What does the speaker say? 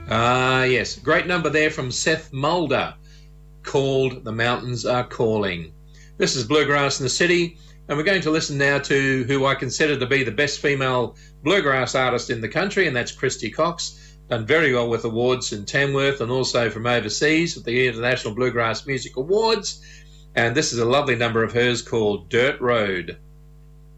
Ah, yes. Great number there from Seth Mulder, called The Mountains Are Calling. This is Bluegrass in the City, and we're going to listen now to who I consider to be the best female bluegrass artist in the country, and that's Christy Cox. Done very well with awards in Tamworth and also from overseas at the International Bluegrass Music Awards. And this is a lovely number of hers called Dirt Road.